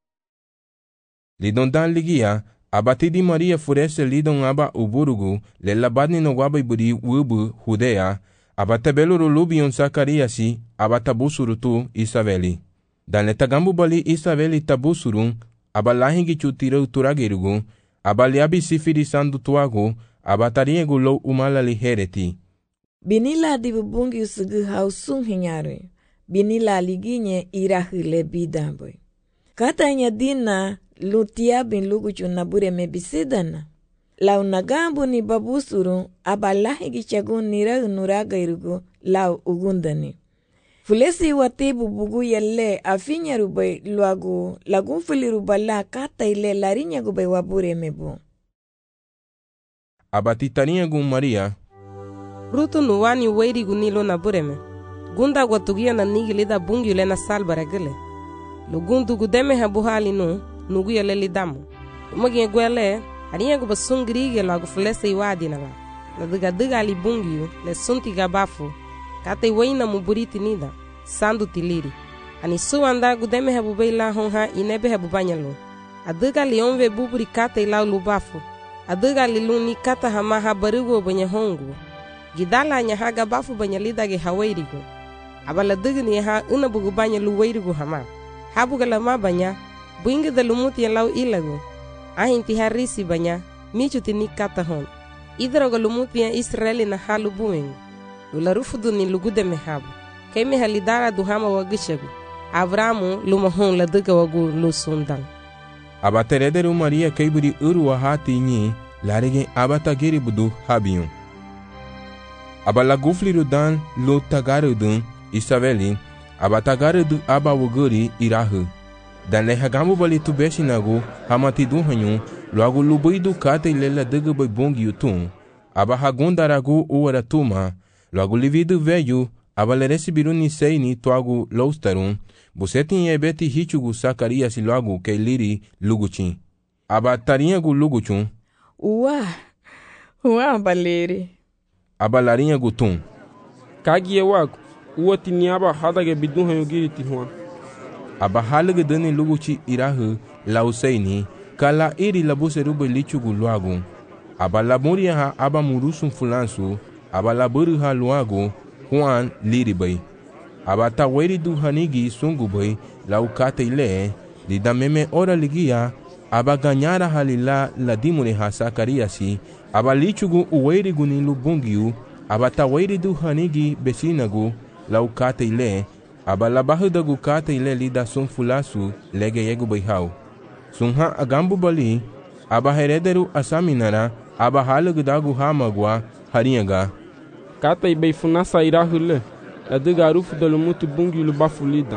lidon dan ligia abati di Maria furese lidon aba uburugu le labadni no waba iburi wubu Judea abata beluru lubion Sakariasi abata busuru tu Isabeli dan le tagambu bali Isabeli tabusurun aba lahingi chutira turagerugu aba liabi sifiri sandu tuagu abatarinha gu lo umala lihereti binila di bubungi usugu hausung hinyare binila liginye irahile bidamboy katanya dina lutia bin luguchu nabure mebisidana lau nagambu ni babusuru abalahi gichagun nira nuraga irugu lau ugundani fulesi watibu bugu yelle afinya rubai luagu lagun filirubala kata ile larinya gubay wabure mebu abati tarinha gu Maria rutu nuwani wairi gunilo na bureme gunda gwatugia na nigilida bungi le na salbara gele lugundu gudeme ha buhali nu nugu yele lidamu umagi gwele hariya gu basungri gelo agu fulese iwadi na la na diga diga li bungi le sunti gabafu kate waina muburiti nida sandu tiliri ani suanda gudeme ha bubaila honha inebe ha bubanyalo adiga li onve buburi kate ila lubafu adiga li luni kata hama ha barugo banya hongu gidala nya ha gabafu banya lidage hawairigo abala digni ha una bugu banya luwairigo hama habugala ma banya buinga da lumuti lau ilago ahinti harisi banya michuti ni kata hon idrago lumuti ya Israeli na halu buing lularufudu ni lugude mehabu keme halidara duhama wagishagu Avramu lumahon la diga wagu lusundan abaterederu Maria kaiburi uru wa hati nyi larige abata geri budu habiyon abala gufliru dan lo tagaru dun Isabeli abatagaru du aba wuguri irahu dan le hagamu bali tu beshinagu hamati dun hanyu logo lubuidu kate lela diga bai bongi yutun aba hagundaragu uwara tuma logo lividu veyu abala resibiru ni seini tuagu loustarun busetin ebeti hichugu Sakarias logo ke liri luguchin abatarinha gu luguchun uwa uwa baleri abalarinha gu tun kagie wagu uwa tiniaba hadage bidun hayu giriti huan aba halige dani luguchi irahu lauseini kala iri labuserubu lichugu luagu aba lamuria ha aba murusun fulansu aba laburu ha luagu Juan liribai aba taweri du hanigi sungubai lau kate ile lidameme ora ligia aba ganyara halila ladimune ha Sakariasi aba lichugu uweri guni lubungiu aba taweri du hanigi besinagu lau kate ile aba labahu dagu kate ile lida sun fulasu lege yegu baihau sunha agambu bali aba herederu asaminara aba halugu dagu hamagwa harinyaga kata ibei funasa irahule adiga arufu dalumuti bungi lubafulida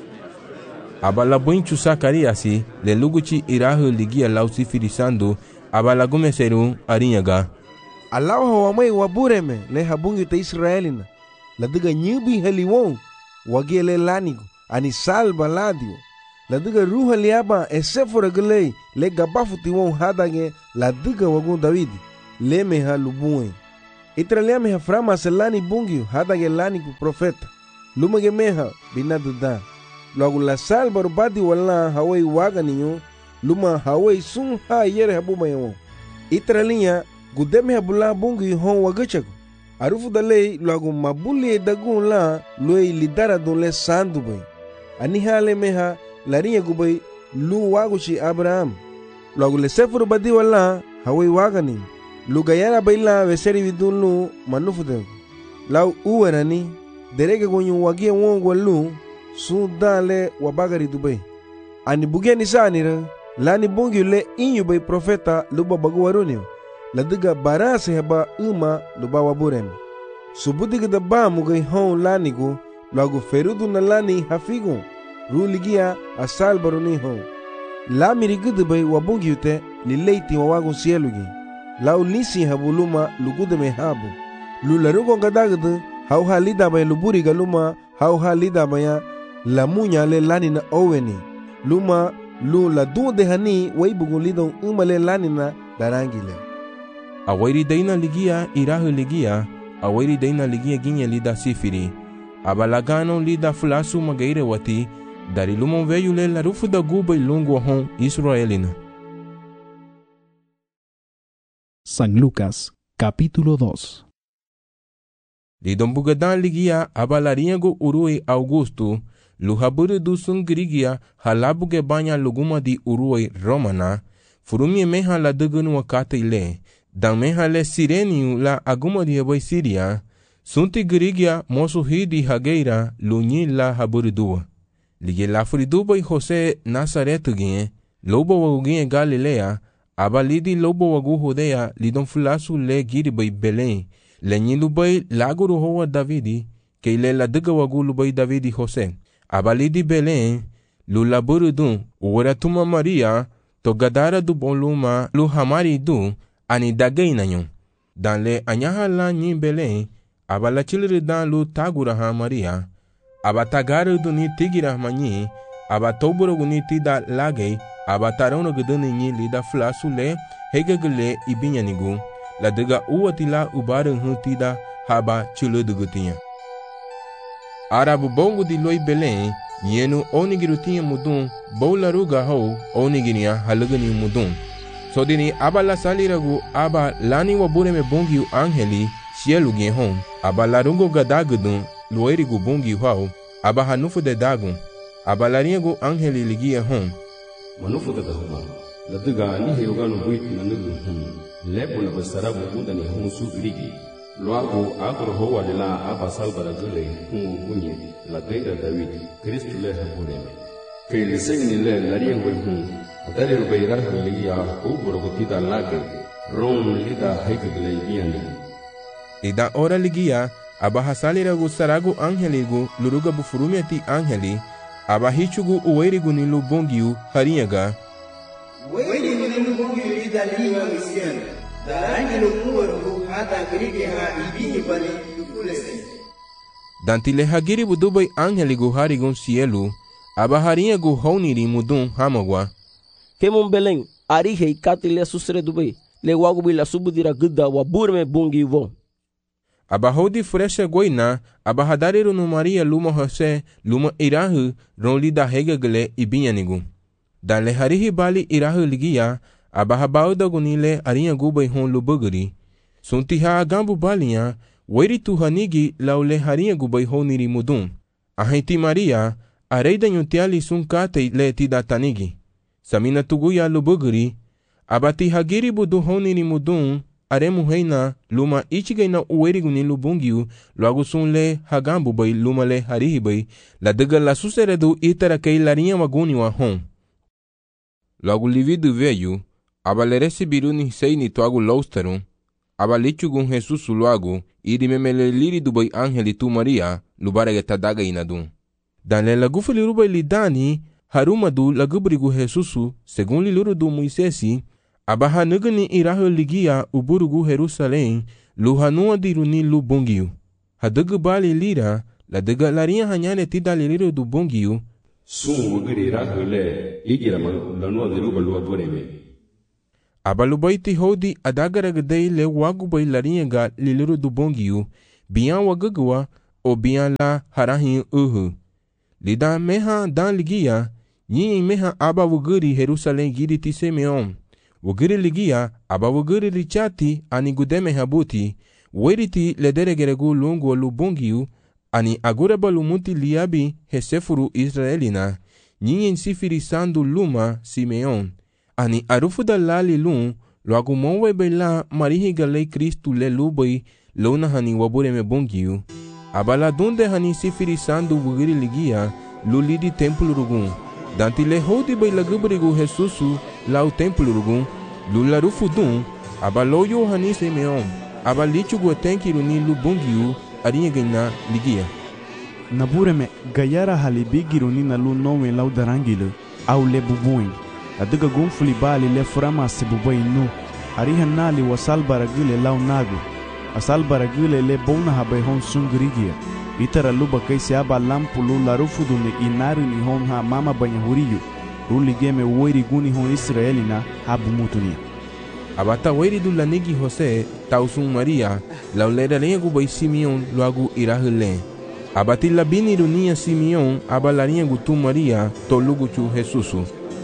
aba labunchu Sakariasi le luguchi irahu ligia lausi firisando aba lagumeseru arinyaga Allahu hawamai wabureme le habungi ta Israelina la diga nyubi heliwon wagele lanigo ani salba ladio la diga ruha liaba e sefora gelei le gabafu tiwon hadage la diga wagun David le meha lubue itra le meha frama selani bungiu hadage lani ku profeta lumage meha binaduda lagu la salbar badi wala hawai waga ninyo luma hawai sun ha yere habu mayo itra linya gudeme habula bungiu hon wagachaku arufu dalei lagu mabuli dagun la loi lidara don le sandu bay ani hale meha larinya gubay lu waguchi Abraham lagu le sefuru badi wala hawai wagani lu gayara bayla weseri vidun lu manufude lau uwerani derege gonyu wagie wongo lu sun dale wabagari dubay ani bugia ni sanira lani bungi le inyu bay profeta luba bagu waruni la diga barase heba uma luba waburem subudiga da ba mugay hon lanigu lagu ferudu na lani hafigu ruligia asal baruni hon la mirigudu bay wabungi ute li leiti wawagu sielugi lau lisi habuluma lugude me habu lularugo gadagdu hau halida bay luburi galuma hau halida baya la munya le lani na oweni luma lu la dunde hani waibugu lidon umale lani na darangile awairi daina ligia irahu ligia awairi daina ligia ginye lida sifiri abalagano lida fulasu magaire wati dari lumon veyu le la rufu da guba ilungu hon Israelina. San Lucas, capítulo dos. Lidon bugadan ligia abalariego urui Augusto luhaburu du sun grigia halabuge banya luguma di urui Romana furumie meha la dugunu wakata ile dan meha le sireniu la aguma di heboy Siria sunti grigia mosu hidi hageira lunyi la haburu duwa lige la furiduba y Jose Nazaretu gine lobo wagu gine Galilea abalidi lobo wagu Judea lidon fulasu le giri bay Belén le nyilu bay laguru hoa Davidi ke ile la diga wagu lu bay Davidi Jose abalidi Belén lu laburu dun uwera tuma Maria to gadara du boluma lu hamari du ani dagay na nyon dan le anyaha la nyi Belén abala chiliri dan lu tagura ha Maria aba tagaru du ni tigira manyi aba toburo guni tida lagay aba tarono guduni nyi lida flasu le hegagule ibinyanigu la diga uwatila ubarun hu tida haba chulu dugutinya arabu bongu di loy Belén nyenu onigiru tinya mudun bola ruga ho oniginia halugani mudun so dini aba la saliragu aba lani wabure me bongiu angeli cielu gen hon aba larungo gadagudun loerigu bongiu hao aba hanufu de dagun aba lariego angeli ligia hon manufu de dahuma ladiga ni heyoganu buit na nugu hon lepo na basarabu udani hon su grigi loago agro hoa de la aba salbara gule hon bunye la deida David Kristu le habureme que le segni le lariego hon atare rubeira ligia ubro gotida lage ron lida heggle biani ida ora ligia aba hasaliragu saragu angeligu luruga bufurumiati angeli aba hichugu uwerigu ni lubongiu harinyaga uwerigu ni lubongiu ida liwa misiana darangi lumuwarugu hata grige ha ibini bali lukulese dantile hagiri budubai angeligu harigun cielu aba harinyagu honiri mudun hamagwa kemon Belén arije ikatile susre dubai le wagu bila subudira gudda wa burme bungi vo aba hodi fresha goina aba hadariru no Maria luma Jose luma irahu ronli da hegagle ibinyanigu dan le harihi bali irahu ligia aba habauda gunile arinha gubai hon lubuguri sunti ha gambu balia weri tu hanigi laule harinha gubai honiri mudun ahenti Maria areida nyutiali sun kate le tida tanigi samina tuguya lubuguri aba ti hagiri budu honiri mudun aremu heina luma ichigaina uwerigu ni lubungiu luagu sunle hagambu bay luma le harihi bay la daga la suseredu itara kei larinha maguni wa hon luagu lividu veyu aba le recebiru ni seini tuagu lousterum aba lichugun Jesus luagu iri memele liri du bay angeli tu Maria lubarege tadaga inadun dan le lagufu liru bay lidani haruma du lagubrigu Jesusu segun liluru du Moisesi aba hanugani irahu ligia uburugu Jerusalém luhanua diruni lubongiu hadugu bali lira la daga larinha hanyane tida liriru du bongiu Sun wugiri rahule igira man lanu de ruba lua doreme. Abalubai ti hodi adagara gadei le wagubai larinha ga liliru do bongiu, bian wagagwa o bian la harahin uhu. Lida meha dan ligia, nyin meha aba wugiri Jerusalém giri ti Simeon. Wugiri ligia, aba wugiri richati ani gudeme habuti, weriti ledere geregu lungo lu bongiu, ani agora balumuti liabi hesefuru Israelina, nyin sifiri sandu luma Simeon. Ani arufu da lali lun, lo agumonwe bela marihi galei Kristu le lubai lona hani wabure me bongiu. Abala donde hani sifiri sandu wugiri ligia, lulidi templo rugun. Danti le hodi bai lagubrigu Jesusu lau templo rugun, lularufu dun, abaloyo hani Simeon, abalichu guatenkiru ni lu bongiu, arinha gina ligia. Nabureme gayara halibigiru ni na lu nowe lau darangile, au le bubuin. Adiga gunfuli bali le frama se bubai nu, ariha nali wasal baragile lau nagu, asal baragile le bona habai hon sungrigia. Itara luba kai se aba lampu lu larufu dune inaru ni hon ha mama banya huriyu, ruli game woiri guni hon Israelina habu mutunia. Abata woiri du lanigi Jose, tausun Maria, laulera lengu bai Simeon luagu irahule. Abati labini runia Simeon, abalarinha gutu Maria, toluguchu Jesusu.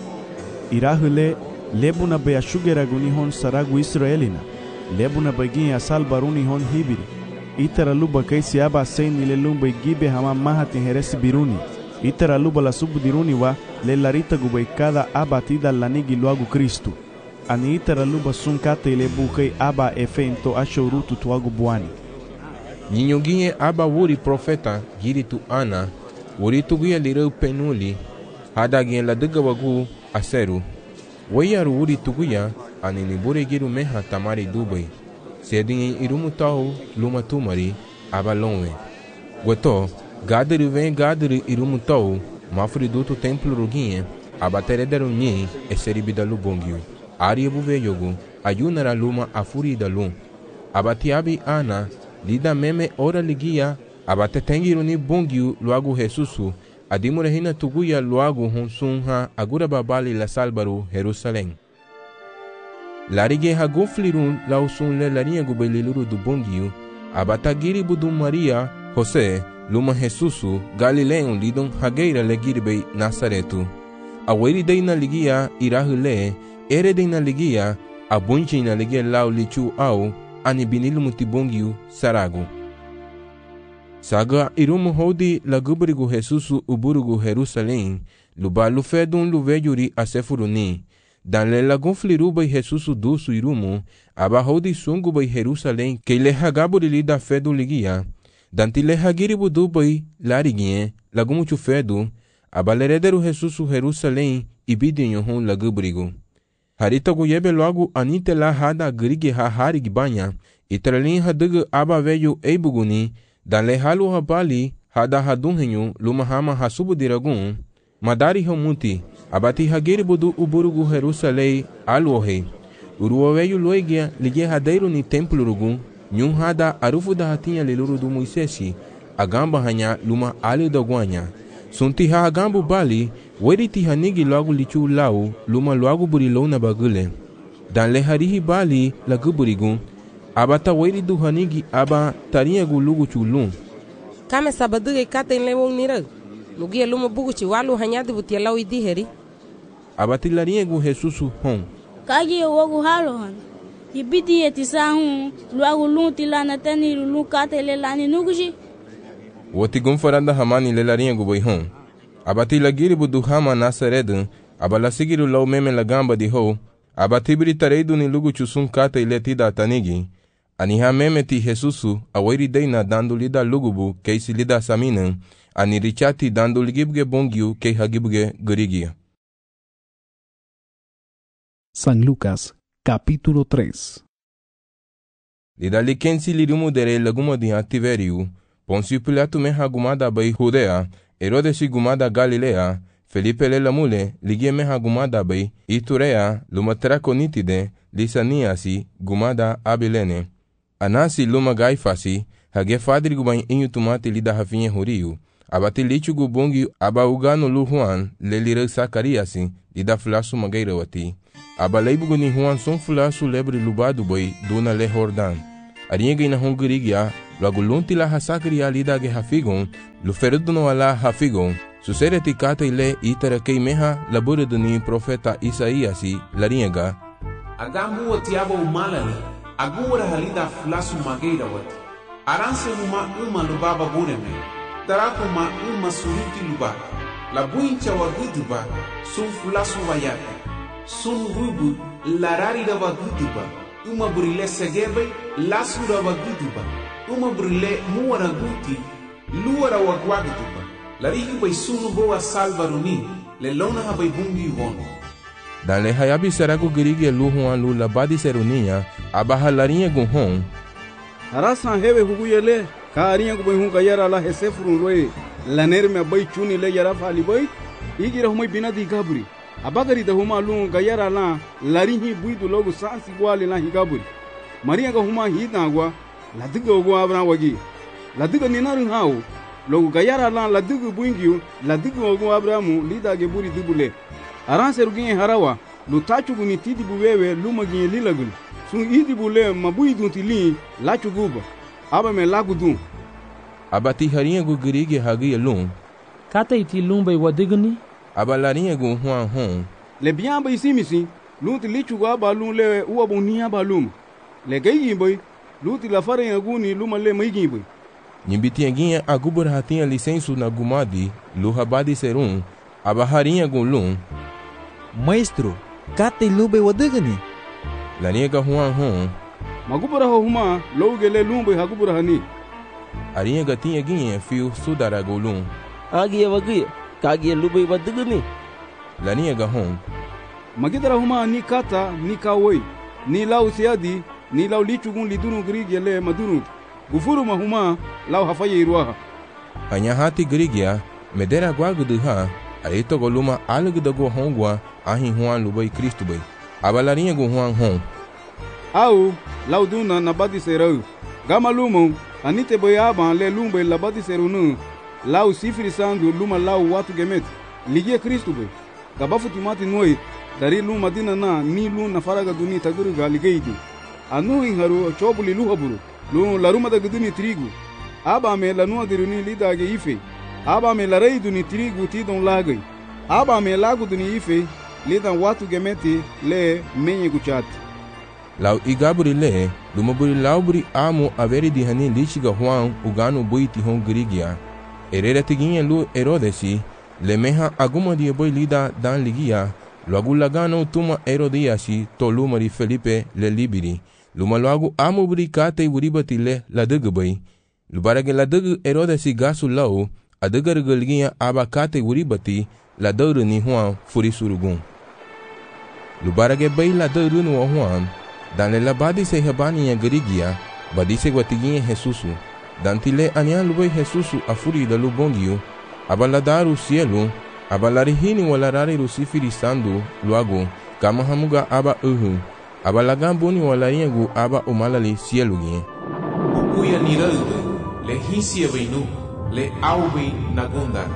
Irahule lebuna be ashugera guni hon saragu Israelina, lebuna bagin asal baruni hon hibiri. Itara luba kai se aba seni le lumba gibe hama mahati heresi biruni. Itara luba la subdiruni wa le larita gubai kada abatida lanigi luagu Kristu. Ani itara luba sunkate le bukai aba efento ashorutu tuagu buani. Ninyoginye aba wuri profeta giritu ana, wuri tuguya lireu penuli, hadagin la duga wagu aseru. Wayaru wuri tuguya ani nibure giru meha tamari dubai. Sedin irumu tau luma tumari abalonwe. Gweto, gadiri ven gadiri irumu tau, mafri dutu templo ruginye, abaterederu nyi eseribida lubongiu. Ari buve yogu, ayunara luma afuri da lum. Abatiabi ana, lida meme ora ligia, abatetengiru ni bongiu luagu Jesusu, adimurehina tuguya luagu honsunha agura babali la salbaru Jerusalém. Larige haguflirun lausun le larinha gubeliluru do bongiu, abatagiri budum Maria, José, luma Jesusu, Galileon lidon hageira legiribei Nazaretu. Aweri deina ligia irahule, ere deina ligia, abunchi na ligia lau lichu au, anibinilu mutibongiu saragu. Saga irumu hodi lagubrigu Jesusu uburugu Jerusalém, luba lufedun luvejuri asefuruni. Dan le lagun flirubai Jesusu dusu irumu, aba hodi sungu bai Jerusalém, que le hagaburi da fedu ligia. Danti le hagiribu dubai larigie, lagumuchu fedu, aba lerederu Jesusu Jerusalém, ibidinho hon lagubrigu. Harita guyebe logo anite la hada grige ha harig banha, itralin hadugu aba veio eibuguni, dan le halu habali, hada hadunhenyu, luma hama hasubu diragun, madari homuti, abati hagiri budu uburugu Jerusalém aluohei. Uruoveio loigia ligue hadeiro ni templo rugun, nyun hada arufu da hatinha leluru do Moisesi, agamba hanya luma ali da guanya. Sunti ha agambu bali, weriti hanigi logo lichu lau, luma logo burilou na bagule. Dan le harihi bali laguburigun, abata weri du hanigi aba tarinha gulugu chulun. Kame sabaduge kata in lewong nirag. Lugia luma buguchi walu hanyadi butia lau idi heri. Abati larinha gu Jesusu hon. Kagi e wogu halo han. Ibidi eti sahun, luagu lunti lana tani lulu kata le lani nuguji. Woti gumfaranda hamani le larinha gu bai hon. Abati lagiri budu hama Nazaredu, abala sigiru lau meme lagamba di ho, abati britareidu ni lugu chusun kata iletida tanigi. Aniha meme ti Jesusu, aweri deina dando lida lugubu, keisi lida saminan, ani richati dando ligibge bongiu, kei hagibge gurigia. San Lucas, capítulo tres. Lidali kensi lirumu dere laguma di Tiveriu, Poncio Pilato me hagumada bai Judea, Herodes gumada Galilea, Felipe le lamule, ligie me hagumada bai Iturea, lumatera conitide, Lisaniasi, gumada Abilene. Anasi luma Gaifasi, hage fadri gubain inyu tumati lida hafinye huriu, Abati lichugu bungi aba ugano lu Juan le lira Zacariasi ida flasu magaira wati. Aba leibugu ni Juan son flasu lebre lubadu boy duna le Jordan. Aringa ina hongirigia luagu lunti la hasakria lida ge hafigon lu feruduno ala hafigon. Susere tikata ile itara kei meha labure duni profeta Isaiasi laringa. Agamu wati aba umalali agura halida flasu magaira wati. Aranse huma uma lubaba bureme. Tarakuma uma suruti luba. La buincha wa guduba sun flasu wayaka. Sun rubu larari da wa guduba. Uma burile segebe lasura wa guduba. Uma burile muara guti luara wa guaguduba. Larihi bai sunu boa salvaruni le lona ha bai bungi wono. Dan le hayabi serago girigi lu Juan lu labadi serunia abaha larinha gunhon. Arasan hewe huguyele ka arinha bai hunga yara la hesefurun roe laner me bai chuni le yara fali bai igira humai bina di gabri abagari da huma lu ga yara la larinhi buidu logo sansi gwali la higabri maria ga huma hidagwa la diga go abra wagi la diga ninaru hao logo ga yara la la diga buingiu la diga go abramu lida ge buri dibule aran serugin harawa lu tachugu ni tidi buwewe lu magin lilagul sun idi bule mabuidu tili la chuguba aba me lagudun abati harinha gu girigi hagi lum kata iti lumba i wadigni aba larinha gu Juan hon le bien ba isimisi lu ti lichugu aba lu le uwa boni aba lum le gayi boy lu ti la farinha gu ni luma le maigi boy Nyimbitianguinha agubur hatinha licenso na gumadi lu habadi serum aba harinha gu lum Maestro, kata ilube wadigni larinha ga Juan hon magubura huma logele lumba hagubura hani arinha ga tinha guinha fio sudara gu lum Agia wagia kagia lube wadigni larinha ga hon magidara huma ni kata ni kawoi ni lau siadi ni lau lichugun lidunu grigi le madunu gufuru mahuma lau hafaye iruaha anya hati grigia medera guaguduha aito goluma alugda go hongwa ahi Juan lubai Cristo bai abalarinha go Juan hon au lau duna nabadi serau gama lumo anite boyaba le lumbe labadi serunu lau sifiri sandu luma lau watu gemet ligie Cristo bai gabafu timati noi dari luma dina na ni lu na faraga duni taguru galigeidi anu inharu chobuli luhaburu lu laruma da guduni trigu aba me lanu diruni lidage ife aba me larei duni trigu tidon lagai aba me lagu duni ife lidan watu gemeti le menye guchat lau igaburi le lumaburi lauburi amo averi di hani lichiga Juan ugano buiti hon grigia erera tiguinha lu Herodesi le meha aguma di boi lida dan ligia luagu lagano tuma Herodiasi to lumari Felipe le libiri luma luagu amo buri kate buribati le la degbai lubarage la deg Herodesi gasu lau adegar galgia aba kate buribati la dauru ni Juan furi surugun lubarage bai la dauru no Juan dan le labadi se habani ya grigia badi se guatiguinha Jesusu dan tile ania lubai Jesusu afuri da lubongiu abaladaru cielo abalarihini walarari rusifiri sandu luago kama hamuga aba uhu abalagambuni walaingu aba umalali cielo gie Uya niralde le hisia beinu le aubi nagunda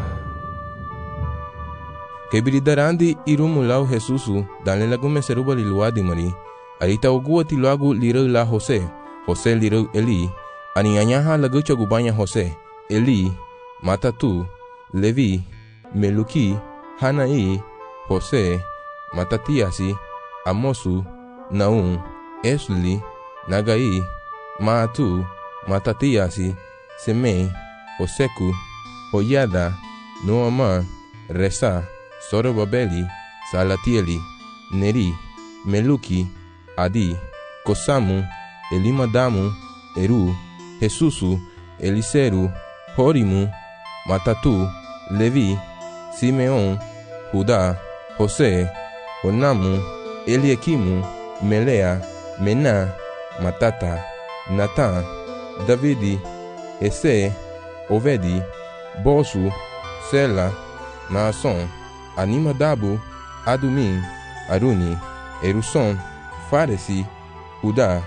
Kebiridarandi irumulau Jesusu dan le lagume serubali luadi mari arita uguati luagu lirau la Jose Jose lirau Eli anianyaha lagu chagubanya Jose Eli Matatu Levi Meluki Hanai Jose Matatiasi Amosu Naum Esli Nagai Maatu Matatiasi Semei Oseku Oyada Noama Resa Sorobabeli Salatieli Neri Meluki Adi Kosamu Elimadamu Eru Jesusu Eliseru Horimu Matatu Levi Simeon Judá José Onamu Eliakimu Melea Mena Matata Natan Davidi Ese Ovedi Bosu Sela Naason Animadabu Adumim Aruni Eruson Faresi Judá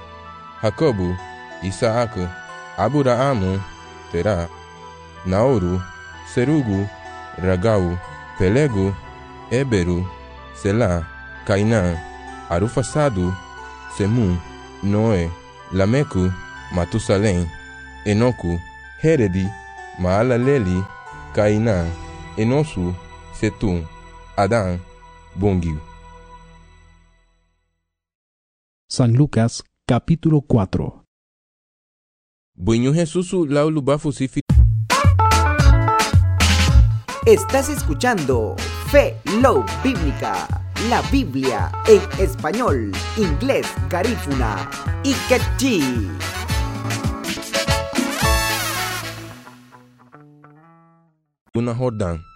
Jacobo Isaac Aburaamu Terá Naoru Serugu, Ragau, Pelegu, Eberu, Selá, Cainán, Arufasadu, Semú, Noé, Lamecu, Matusalém, Enocu, Heredi, Maalaleli, Cainán, Enosu, Setum, Adán, Bungiu. San Lucas, capítulo cuatro. Buñu Jesús laulu bafusifi. Estás escuchando Fe Low Bíblica, la Biblia en español, inglés, garífuna y quechí. Una Jordán.